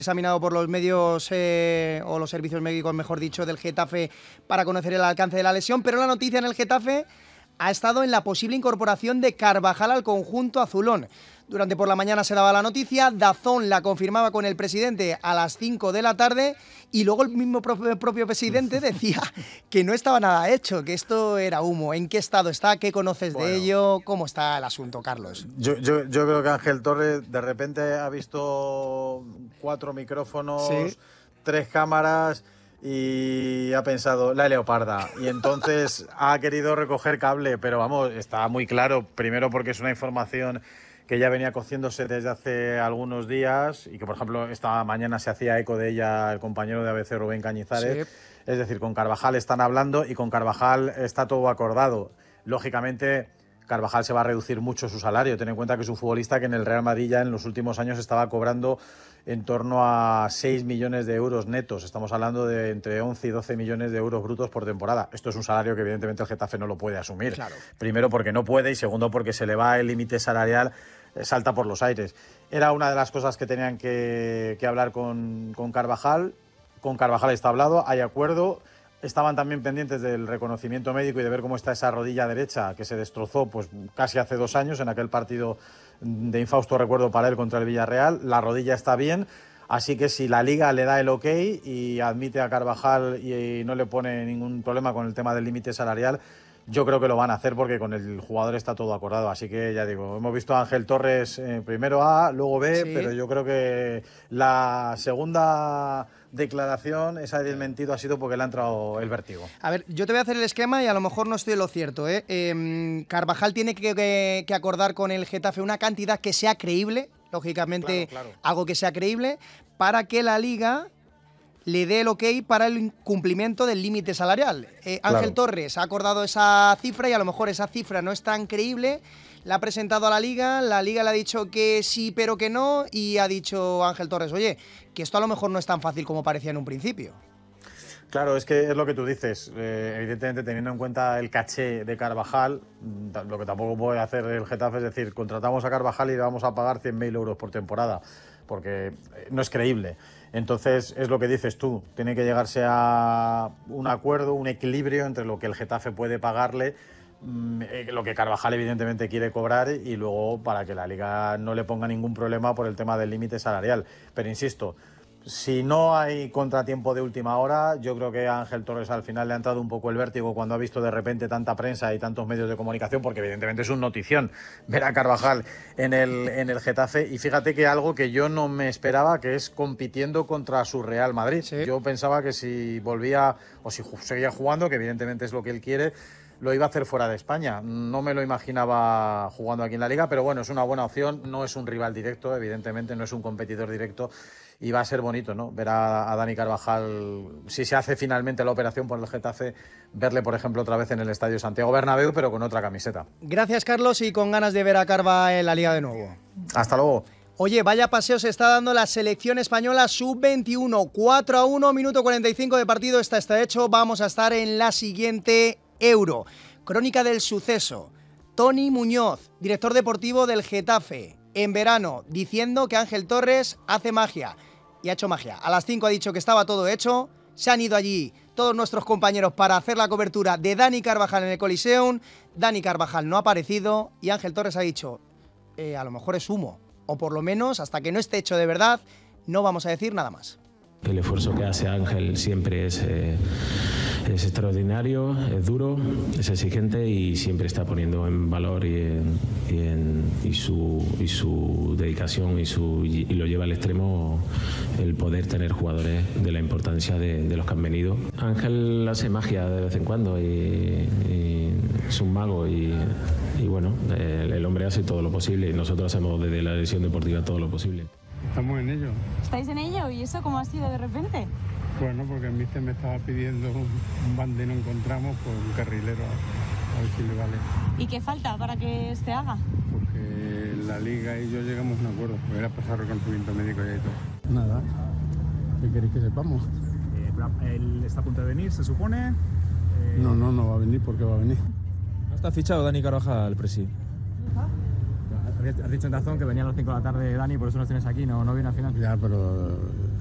examinado por los medios o los servicios médicos, mejor dicho, del Getafe para conocer el alcance de la lesión, pero la noticia en el Getafe ha estado en la posible incorporación de Carvajal al conjunto azulón. Durante por la mañana se daba la noticia, DAZN la confirmaba con el presidente a las 5 de la tarde y luego el mismo propio presidente decía que no estaba nada hecho, que esto era humo. ¿En qué estado está? ¿Qué conoces de ello? ¿Cómo está el asunto, Carlos? Yo creo que Ángel Torres de repente ha visto 4 micrófonos, sí, 3 cámaras y ha pensado, la leoparda. Y entonces ha querido recoger cable, pero vamos, está muy claro, primero porque es una información que ya venía cociéndose desde hace algunos días y que, por ejemplo, esta mañana se hacía eco de ella el compañero de ABC, Rubén Cañizares. Sí. Es decir, con Carvajal están hablando y con Carvajal está todo acordado. Lógicamente, Carvajal se va a reducir mucho su salario. Ten en cuenta que es un futbolista que en el Real Madrid ya en los últimos años estaba cobrando en torno a 6 millones de euros netos. Estamos hablando de entre 11 y 12 millones de euros brutos por temporada. Esto es un salario que evidentemente el Getafe no lo puede asumir. Claro. Primero porque no puede y segundo porque se le va el límite salarial, salta por los aires. Era una de las cosas que tenían que hablar con Carvajal. Con Carvajal está hablado, hay acuerdo. Estaban también pendientes del reconocimiento médico y de ver cómo está esa rodilla derecha que se destrozó pues casi hace 2 años en aquel partido de infausto recuerdo para él contra el Villarreal. La rodilla está bien, así que si la Liga le da el ok y admite a Carvajal y no le pone ningún problema con el tema del límite salarial, yo creo que lo van a hacer porque con el jugador está todo acordado. Así que ya digo, hemos visto a Ángel Torres primero A, luego B, sí, pero yo creo que la segunda declaración, esa de desmentido, ha sido porque le ha entrado el vértigo. A ver, yo te voy a hacer el esquema y a lo mejor no estoy en lo cierto, Carvajal tiene que acordar con el Getafe una cantidad que sea creíble, lógicamente, claro. Algo que sea creíble, para que la Liga le dé el ok para el cumplimiento del límite salarial. Ángel Torres ha acordado esa cifra y a lo mejor esa cifra no es tan creíble, la ha presentado a la Liga le ha dicho que sí pero que no y ha dicho Ángel Torres, oye, que esto a lo mejor no es tan fácil como parecía en un principio. Claro, es que es lo que tú dices, evidentemente teniendo en cuenta el caché de Carvajal, lo que tampoco puede hacer el Getafe es decir, contratamos a Carvajal y le vamos a pagar 100.000 euros por temporada, porque no es creíble. Entonces, es lo que dices tú, tiene que llegarse a un acuerdo, un equilibrio entre lo que el Getafe puede pagarle, lo que Carvajal evidentemente quiere cobrar y luego para que la Liga no le ponga ningún problema por el tema del límite salarial. Pero insisto, si no hay contratiempo de última hora, yo creo que a Ángel Torres al final le ha entrado un poco el vértigo cuando ha visto de repente tanta prensa y tantos medios de comunicación, porque evidentemente es un notición ver a Carvajal en el Getafe. Y fíjate que algo que yo no me esperaba, que es compitiendo contra su Real Madrid. Sí. Yo pensaba que si volvía o si seguía jugando, que evidentemente es lo que él quiere, lo iba a hacer fuera de España. No me lo imaginaba jugando aquí en la Liga, pero bueno, es una buena opción. No es un rival directo, evidentemente, no es un competidor directo. Y va a ser bonito, ¿no? Ver a Dani Carvajal, si se hace finalmente la operación por el Getafe, verle, por ejemplo, otra vez en el Estadio Santiago Bernabéu, pero con otra camiseta. Gracias, Carlos, y con ganas de ver a Carva en la Liga de nuevo. Hasta luego. Oye, vaya paseo se está dando la selección española sub-21. 4-1, minuto 45 de partido está hecho. Vamos a estar en la siguiente Euro. Crónica del suceso. Tony Muñoz, director deportivo del Getafe, en verano, diciendo que Ángel Torres hace magia. Y ha hecho magia. A las 5 ha dicho que estaba todo hecho. Se han ido allí todos nuestros compañeros para hacer la cobertura de Dani Carvajal en el Coliseum. Dani Carvajal no ha aparecido y Ángel Torres ha dicho, a lo mejor es humo. O por lo menos, hasta que no esté hecho de verdad, no vamos a decir nada más. El esfuerzo que hace Ángel siempre es extraordinario, es duro, es exigente y siempre está poniendo en valor y su dedicación y lo lleva al extremo el poder tener jugadores de la importancia de los que han venido. Ángel hace magia de vez en cuando y es un mago y bueno, el hombre hace todo lo posible y nosotros hacemos desde la dirección deportiva todo lo posible. Estamos en ello. ¿Estáis en ello? ¿Y eso cómo ha sido de repente? Bueno, porque el míster me estaba pidiendo un bande, no encontramos, pues un carrilero, a ver si le vale. ¿Y qué falta para que se haga? Porque la Liga y yo llegamos a un acuerdo, pues era pasar reconocimiento médico ya y todo. Nada, ¿qué queréis que sepamos? Él está a punto de venir, se supone. No va a venir, ¿por qué va a venir? ¿No está fichado Dani Carvajal, presi? Has dicho en DAZN que venía a las 5 de la tarde Dani, por eso nos tienes aquí, no viene al final. Ya, pero